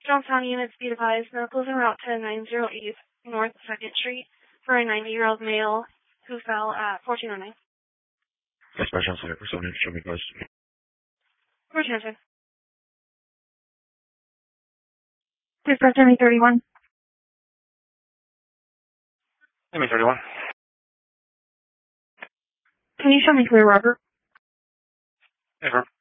Johnstown units be advised, medical is en route to 908 North 2nd Street for a 90-year-old male who fell at 1409. Dispatch on site for 7 show me close. Attention. Dispatch ME31. ME31. Can you show me clear, Robert? Never.